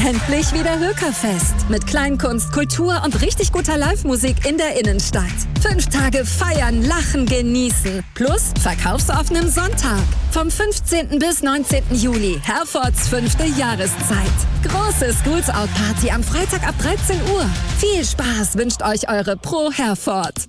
Endlich wieder Hökerfest. Mit Kleinkunst, Kultur und richtig guter Live-Musik in der Innenstadt. 5 Tage feiern, lachen, genießen. Plus verkaufsoffenem Sonntag. Vom 15. bis 19. Juli. Herfords 5. Jahreszeit. Große Schools-Out-Party am Freitag ab 13 Uhr. Viel Spaß wünscht euch eure Pro Herford.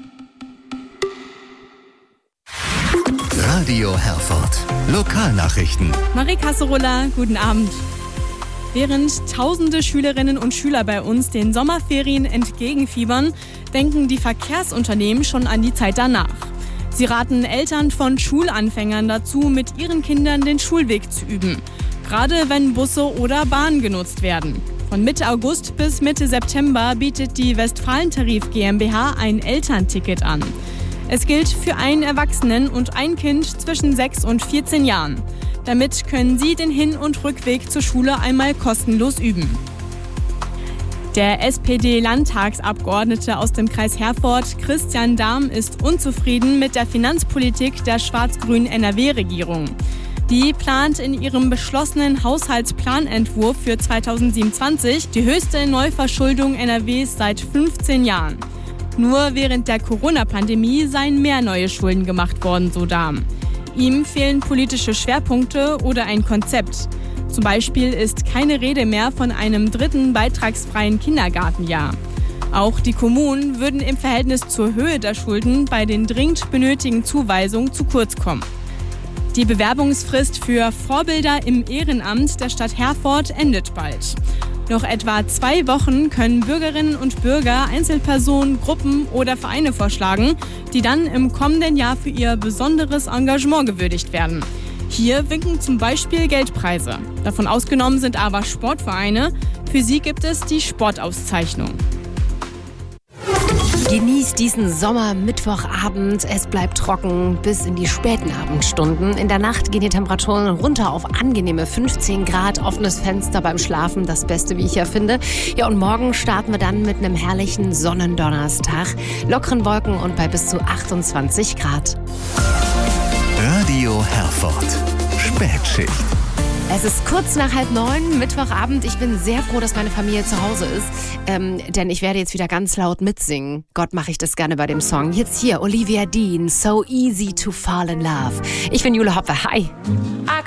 Radio Herford. Lokalnachrichten. Marie Kasserola, guten Abend. Während tausende Schülerinnen und Schüler bei uns den Sommerferien entgegenfiebern, denken die Verkehrsunternehmen schon an die Zeit danach. Sie raten Eltern von Schulanfängern dazu, mit ihren Kindern den Schulweg zu üben. Gerade wenn Busse oder Bahnen genutzt werden. Von Mitte August bis Mitte September bietet die Westfalentarif GmbH ein Elternticket an. Es gilt für einen Erwachsenen und ein Kind zwischen 6 und 14 Jahren. Damit können Sie den Hin- und Rückweg zur Schule einmal kostenlos üben. Der SPD-Landtagsabgeordnete aus dem Kreis Herford, Christian Dahm, ist unzufrieden mit der Finanzpolitik der schwarz-grünen NRW-Regierung. Die plant in ihrem beschlossenen Haushaltsplanentwurf für 2027 die höchste Neuverschuldung NRWs seit 15 Jahren. Nur während der Corona-Pandemie seien mehr neue Schulden gemacht worden, so Dahm. Ihm fehlen politische Schwerpunkte oder ein Konzept. Zum Beispiel ist keine Rede mehr von einem 3. beitragsfreien Kindergartenjahr. Auch die Kommunen würden im Verhältnis zur Höhe der Schulden bei den dringend benötigten Zuweisungen zu kurz kommen. Die Bewerbungsfrist für Vorbilder im Ehrenamt der Stadt Herford endet bald. Noch etwa 2 Wochen können Bürgerinnen und Bürger Einzelpersonen, Gruppen oder Vereine vorschlagen, die dann im kommenden Jahr für ihr besonderes Engagement gewürdigt werden. Hier winken zum Beispiel Geldpreise. Davon ausgenommen sind aber Sportvereine. Für sie gibt es die Sportauszeichnung. Genießt diesen Sommer Mittwochabend. Es bleibt trocken bis in die späten Abendstunden. In der Nacht gehen die Temperaturen runter auf angenehme 15 Grad. Offenes Fenster beim Schlafen, das Beste, wie ich ja finde. Ja, und morgen starten wir dann mit einem herrlichen Sonnendonnerstag. Lockeren Wolken und bei bis zu 28 Grad. Radio Herford. Spätschicht. Es ist kurz nach 8:30, Mittwochabend. Ich bin sehr froh, dass meine Familie zu Hause ist, denn ich werde jetzt wieder ganz laut mitsingen. Gott, mache ich das gerne bei dem Song. Jetzt hier, Olivia Dean, So Easy to Fall in Love. Ich bin Jule Hoppe. Hi.